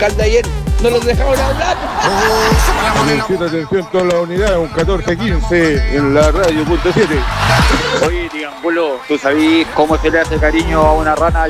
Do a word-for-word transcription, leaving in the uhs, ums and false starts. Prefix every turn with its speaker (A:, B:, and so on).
A: Caldayen, no los dejaron hablar.
B: Atención, atención, toda la unidad, un catorce quince en la radio punto siete.
C: Oye, Triángulo, ¿tú sabés cómo se le hace cariño a una rana